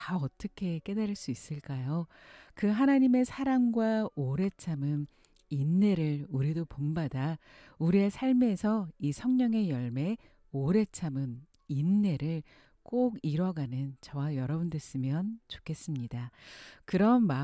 다 어떻게 깨달을 수 있을까요? 그 하나님의 사랑과 오래 참음, 인내를 우리도 본받아 우리의 삶에서 이 성령의 열매, 오래 참음, 인내를 꼭 이뤄가는 저와 여러분 됐으면 좋겠습니다. 그런 마음